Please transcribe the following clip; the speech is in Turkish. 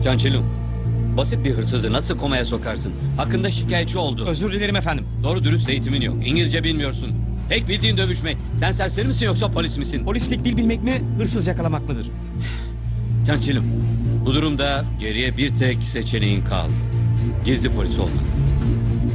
Cançelum, basit bir hırsızı nasıl komaya sokarsın? Hakkında şikayetçi oldu. Özür dilerim efendim. Doğru dürüst eğitimin yok. İngilizce bilmiyorsun. Tek bildiğin dövüşmek. Sen serseri misin yoksa polis misin? Polislik dil bilmek mi, hırsız yakalamak mıdır? Cançelum, bu durumda geriye bir tek seçeneğin kaldı. Gizli polis olmak.